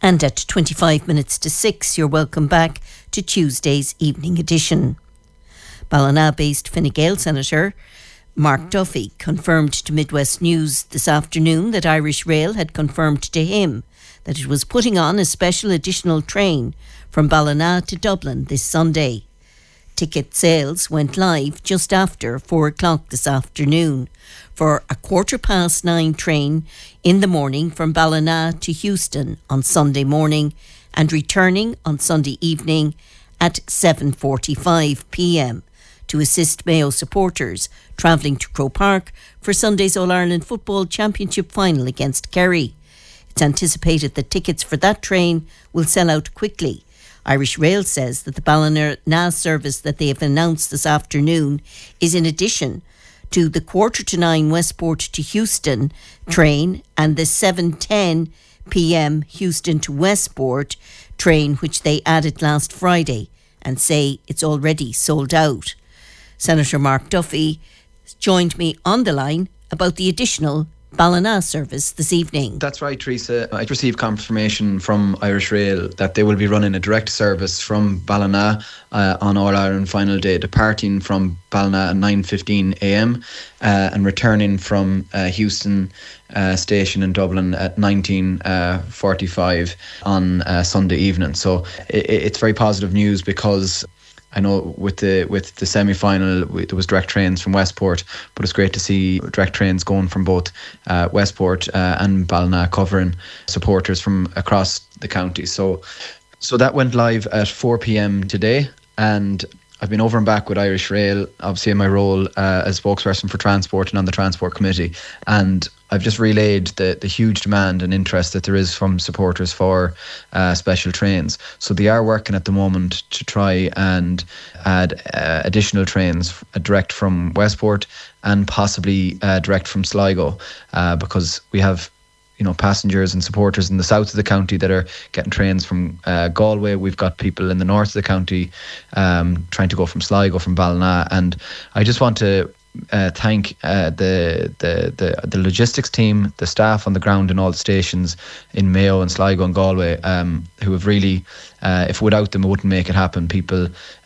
And at 25 minutes to 6, you're welcome back to Tuesday's evening edition. Ballina-based Fine Gael Senator Mark Duffy confirmed to Midwest News this afternoon that Irish Rail had confirmed to him that it was putting on a special additional train from Ballina to Dublin this Sunday. Ticket sales went live just after 4 o'clock this afternoon for a 9:15 train in the morning from Ballina to Houston on Sunday morning and returning on Sunday evening at 7:45 p.m. to assist Mayo supporters travelling to Croke Park for Sunday's All-Ireland Football Championship final against Kerry. It's anticipated that tickets for that train will sell out quickly. Irish Rail says that the Ballina service that they have announced this afternoon is in addition to the 9:15 Westport to Houston train and the 7:10 p.m. Houston to Westport train, which they added last Friday, and say it's already sold out. Senator Mark Duffy joined me on the line about the additional Ballina service this evening. That's right, Teresa. I received confirmation from Irish Rail that they will be running a direct service from Ballina on All-Ireland final day, departing from Ballina at 9:15 a.m. And returning from Houston station in Dublin at 19:45 on Sunday evening. So it's very positive news, because I know with the semi-final there was direct trains from Westport, but it's great to see direct trains going from both Westport and Ballina, covering supporters from across the county. So that went live at 4 p.m. today, and I've been over and back with Irish Rail, obviously in my role as spokesperson for transport and on the transport committee, and I've just relayed the huge demand and interest that there is from supporters for special trains. So they are working at the moment to try and add additional trains direct from Westport and possibly direct from Sligo, because we have passengers and supporters in the south of the county that are getting trains from Galway. We've got people in the north of the county trying to go from Sligo, from Ballina, and I just want to thank the logistics team, the staff on the ground in all the stations in Mayo and Sligo and Galway, who have really, if without them it wouldn't make it happen. People,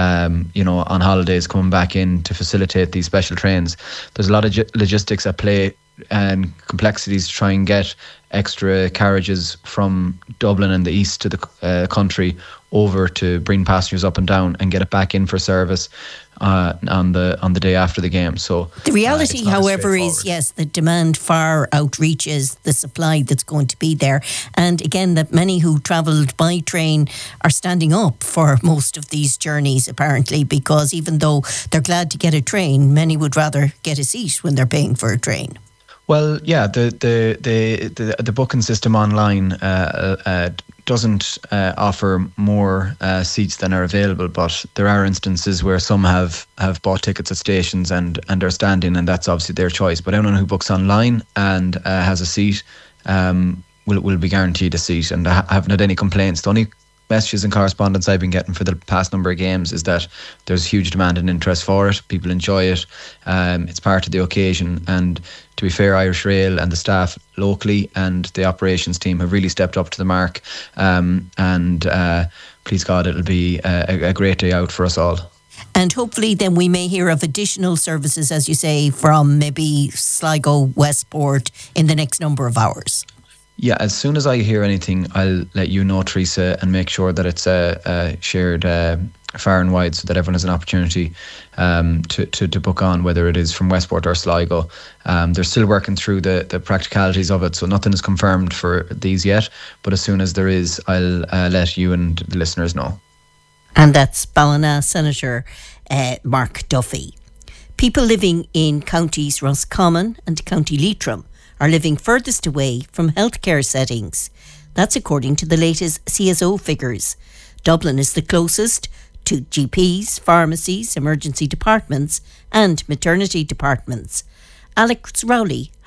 on holidays coming back in to facilitate these special trains. There's a lot of logistics at play and complexities to try and get extra carriages from Dublin and the east to the country over to bring passengers up and down and get it back in for service on the day after the game. So the reality, however, is yes, the demand far outreaches the supply that's going to be there, and again that many who travelled by train are standing up for most of these journeys, apparently, because even though they're glad to get a train, many would rather get a seat when they're paying for a train. Well, yeah, the booking system online doesn't offer more seats than are available, but there are instances where some have bought tickets at stations and are standing, and that's obviously their choice. But anyone who books online and has a seat will be guaranteed a seat, and I haven't had any complaints. The only messages and correspondence I've been getting for the past number of games is that there's huge demand and interest for it. People enjoy it. It's part of the occasion, and to be fair, Irish Rail and the staff locally and the operations team have really stepped up to the mark, and please God, it'll be a great day out for us all. And hopefully then we may hear of additional services, as you say, from maybe Sligo, Westport in the next number of hours. Yeah, as soon as I hear anything, I'll let you know, Teresa, and make sure that it's shared far and wide so that everyone has an opportunity to book on, whether it is from Westport or Sligo. They're still working through the practicalities of it, so nothing is confirmed for these yet. But as soon as there is, I'll let you and the listeners know. And that's Ballina Senator Mark Duffy. People living in counties Roscommon and County Leitrim are living furthest away from healthcare settings. That's according to the latest CSO figures. Dublin is the closest to GPs, pharmacies, emergency departments and maternity departments. Alex Rowley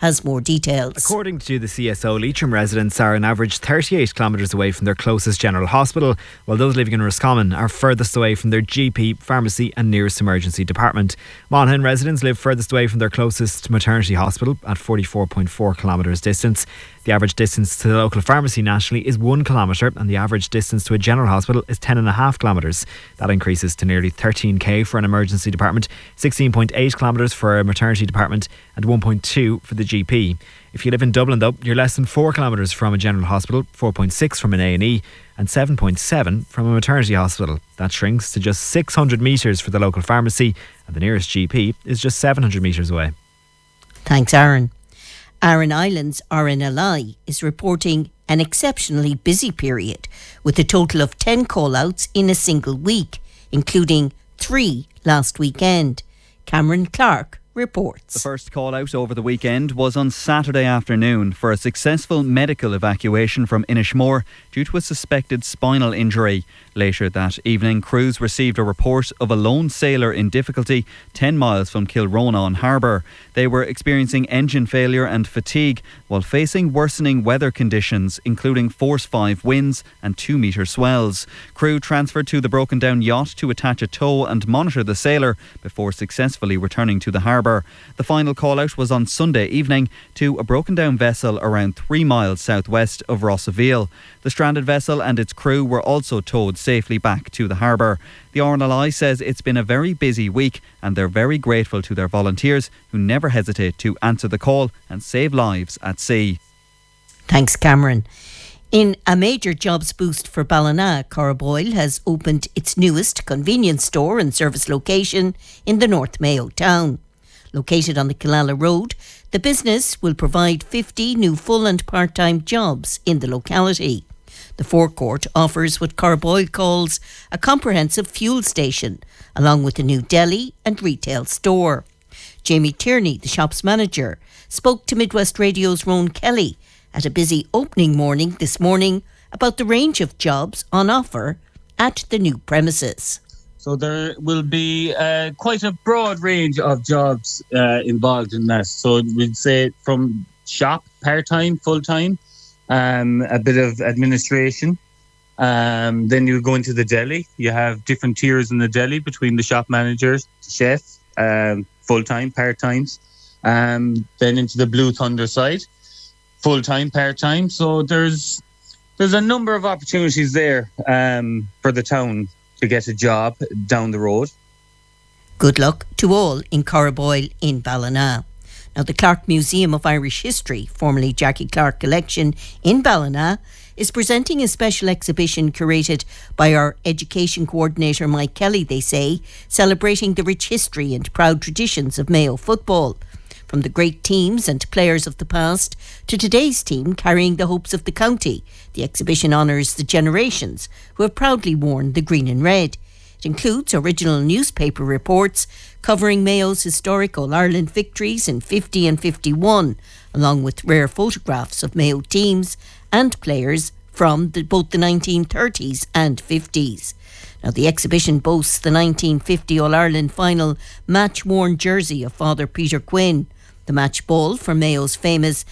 has more details. According to the CSO, Leitrim residents are on average 38 kilometres away from their closest general hospital, while those living in Roscommon are furthest away from their GP, pharmacy and nearest emergency department. Monaghan residents live furthest away from their closest maternity hospital at 44.4 kilometres distance. The average distance to the local pharmacy nationally is 1 kilometre, and the average distance to a general hospital is 10.5 kilometres. That increases to nearly 13k for an emergency department, 16.8 kilometres for a maternity department and 1.2 for the GP. If you live in Dublin though, you're less than 4 kilometres from a general hospital, 4.6 from an A&E and 7.7 from a maternity hospital. That shrinks to just 600 metres for the local pharmacy, and the nearest GP is just 700 metres away. Thanks, Aaron. Aran Islands RNLI is reporting an exceptionally busy period with a total of 10 call-outs in a single week, including 3 last weekend. Cameron Clark reports. The first call out over the weekend was on Saturday afternoon for a successful medical evacuation from Inishmore due to a suspected spinal injury. Later that evening, crews received a report of a lone sailor in difficulty 10 miles from Kilronan Harbour. They were experiencing engine failure and fatigue while facing worsening weather conditions, including force 5 winds and 2-metre swells. Crew transferred to the broken down yacht to attach a tow and monitor the sailor before successfully returning to the harbour. The final call out was on Sunday evening to a broken down vessel around 3 miles southwest of Rossaville. The stranded vessel and its crew were also towed safely back to the harbour. The RNLI says it's been a very busy week and they're very grateful to their volunteers who never hesitate to answer the call and save lives at sea. Thanks, Cameron. In a major jobs boost for Ballina, Corriboyle has opened its newest convenience store and service location in the North Mayo town. Located on the Killala Road, the business will provide 50 new full and part-time jobs in the locality. The forecourt offers what Corriboyle calls a comprehensive fuel station, along with a new deli and retail store. Jamie Tierney, the shop's manager, spoke to Midwest Radio's Rowan Kelly at a busy opening morning this morning about the range of jobs on offer at the new premises. So there will be quite a broad range of jobs involved in that. So we'd say from shop, part-time, full-time, a bit of administration. Then you go into the deli. You have different tiers in the deli between the shop managers, chef, full-time, part-times. Then into the Blue Thunder side, full-time, part-time. So there's a number of opportunities there for the town to get a job down the road. Good luck to all in Corriboyle in Ballina. Now, the Clark Museum of Irish History, formerly Jackie Clark Collection in Ballina, is presenting a special exhibition curated by our education coordinator Mike Kelly, they say, celebrating the rich history and proud traditions of Mayo football. From the great teams and players of the past to today's team carrying the hopes of the county, the exhibition honours the generations who have proudly worn the green and red. It includes original newspaper reports covering Mayo's historic All-Ireland victories in 50 and 51, along with rare photographs of Mayo teams and players from both the 1930s and 50s. Now, the exhibition boasts the 1950 All-Ireland final match-worn jersey of Father Peter Quinn, the match ball for Mayo's famous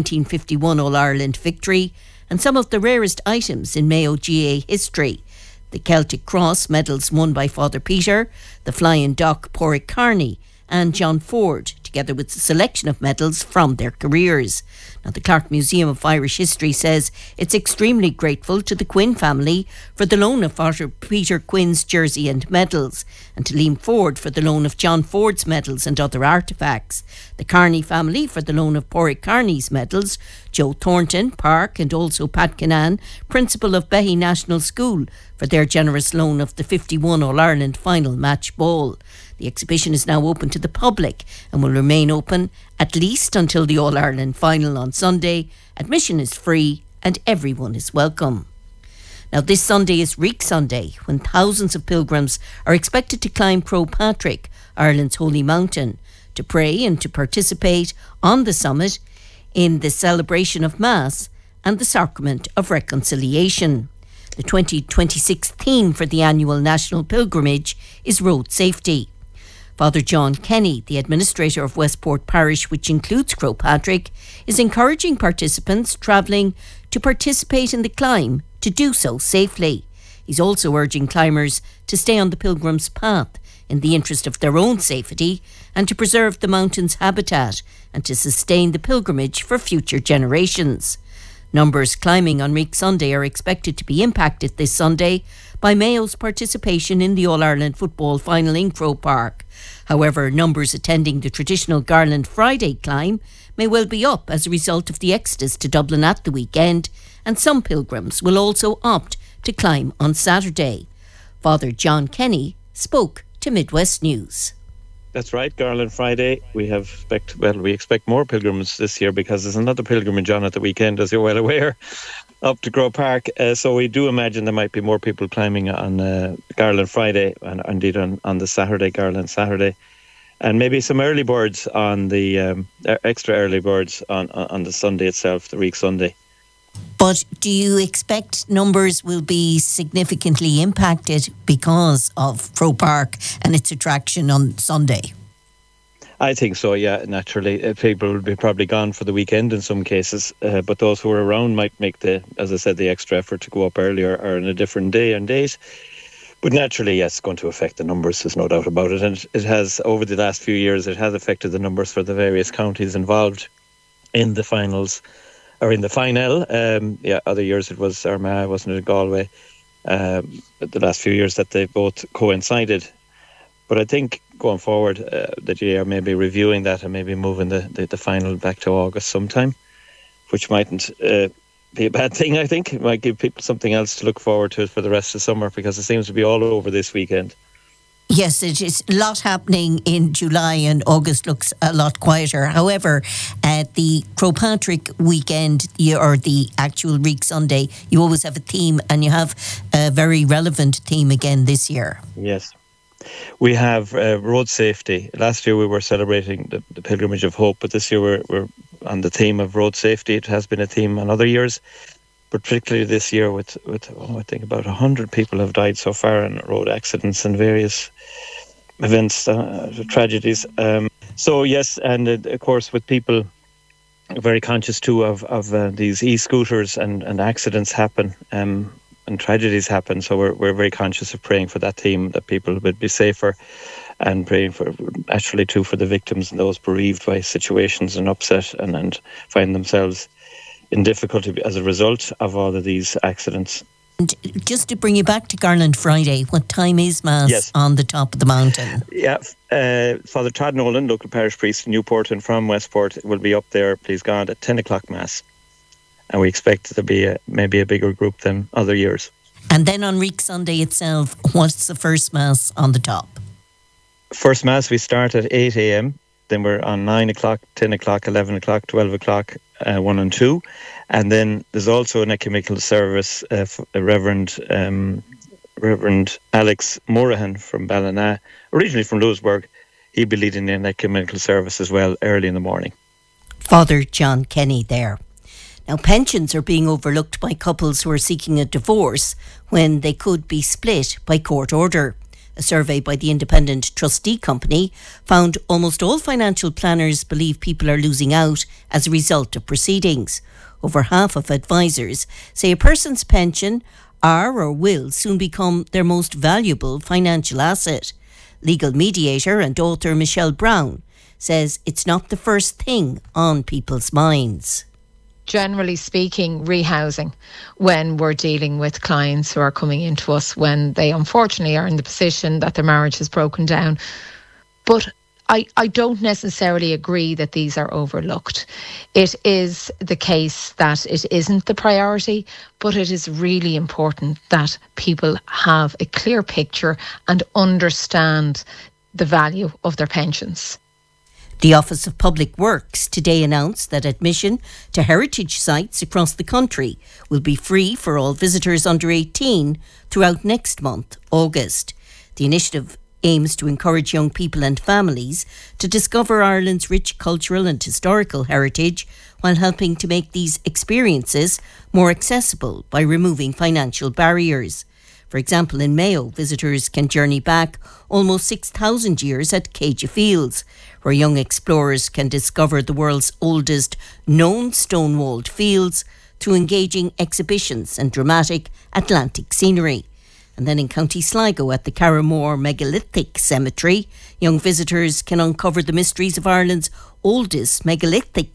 1951 All-Ireland victory, and some of the rarest items in Mayo GA history. The Celtic Cross medals won by Father Peter, the Flying Dock Porrick Carney and John Ford, together with a selection of medals from their careers. Now, the Clark Museum of Irish History says it's extremely grateful to the Quinn family for the loan of Father Peter Quinn's jersey and medals, and to Liam Ford for the loan of John Ford's medals and other artefacts, the Carney family for the loan of Porrick Carney's medals, Joe Thornton, Park and also Pat Canan, principal of Behy National School, for their generous loan of the 51 All-Ireland final match ball. The exhibition is now open to the public and will remain open at least until the All-Ireland final on Sunday. Admission is free and everyone is welcome. Now, this Sunday is Reek Sunday, when thousands of pilgrims are expected to climb Croagh Patrick, Ireland's holy mountain, to pray and to participate on the summit in the celebration of Mass and the Sacrament of Reconciliation. The 2026 theme for the annual national pilgrimage is road safety. Father John Kenny, the administrator of Westport Parish, which includes Crowpatrick, is encouraging participants travelling to participate in the climb to do so safely. He's also urging climbers to stay on the pilgrim's path in the interest of their own safety and to preserve the mountain's habitat and to sustain the pilgrimage for future generations. Numbers climbing on Reek Sunday are expected to be impacted this Sunday by Mayo's participation in the All-Ireland football final in Croke Park. However, numbers attending the traditional Garland Friday climb may well be up as a result of the exodus to Dublin at the weekend, and some pilgrims will also opt to climb on Saturday. Father John Kenny spoke to Midwest News. That's right, Garland Friday. We expect more pilgrims this year because there's another pilgrimage on at the weekend, as you're well aware, up to Croke Park. So we do imagine there might be more people climbing on Garland Friday and indeed on the Saturday, Garland Saturday. And maybe some early birds on the extra early birds on the Sunday itself, the Reek Sunday. But do you expect numbers will be significantly impacted because of Croke Park and its attraction on Sunday? I think so, yeah, naturally. People will be probably gone for the weekend in some cases, but those who are around might make the extra effort to go up earlier or on a different day and date. But naturally, yes, it's going to affect the numbers, there's no doubt about it. And it has, over the last few years, it has affected the numbers for the various counties involved in the finals. Or in the final, other years it was Armagh, wasn't it, Galway? The last few years that they both coincided. But I think going forward, the GAA may be reviewing that and maybe moving the final back to August sometime, which mightn't be a bad thing, I think. It might give people something else to look forward to for the rest of summer because it seems to be all over this weekend. Yes, it is a lot happening in July and August looks a lot quieter. However, at the Crowpatrick weekend or the actual Reek Sunday, you always have a theme and you have a very relevant theme again this year. Yes. We have road safety. Last year we were celebrating the Pilgrimage of Hope, but this year we're on the theme of road safety. It has been a theme on other years, but particularly this year with I think about 100 people have died so far in road accidents and various events, tragedies. So yes, and of course with people very conscious too of these e-scooters and accidents happen and tragedies happen. So we're very conscious of praying for that theme, that people would be safer, and praying for actually too for the victims and those bereaved by situations and upset and find themselves in difficulty as a result of all of these accidents. And just to bring you back to Garland Friday, what time is Mass on the top of the mountain? Yeah, Father Todd Nolan, local parish priest in Newport and from Westport, will be up there, please God, at 10 o'clock Mass. And we expect it to be maybe a bigger group than other years. And then on Reek Sunday itself, what's the first Mass on the top? First Mass, we start at 8 a.m. Then we're on 9 o'clock, 10 o'clock, 11 o'clock, 12 o'clock, 1 and 2. And then there's also an ecumenical service. Reverend Alex Morahan from Ballina, originally from Louisburgh, he'll be leading an ecumenical service as well early in the morning. Father John Kenny there. Now, pensions are being overlooked by couples who are seeking a divorce when they could be split by court order. A survey by the Independent Trustee Company found almost all financial planners believe people are losing out as a result of proceedings. Over half of advisors say a person's pension are or will soon become their most valuable financial asset. Legal mediator and author Michelle Brown says it's not the first thing on people's minds. Generally speaking, rehousing when we're dealing with clients who are coming into us when they unfortunately are in the position that their marriage has broken down. But I don't necessarily agree that these are overlooked. It is the case that it isn't the priority, but it is really important that people have a clear picture and understand the value of their pensions. The Office of Public Works today announced that admission to heritage sites across the country will be free for all visitors under 18 throughout next month, August. The initiative aims to encourage young people and families to discover Ireland's rich cultural and historical heritage while helping to make these experiences more accessible by removing financial barriers. For example, in Mayo, visitors can journey back almost 6,000 years at Céide Fields, where young explorers can discover the world's oldest known stone-walled fields through engaging exhibitions and dramatic Atlantic scenery. And then in County Sligo at the Carramore Megalithic Cemetery, young visitors can uncover the mysteries of Ireland's oldest megalithic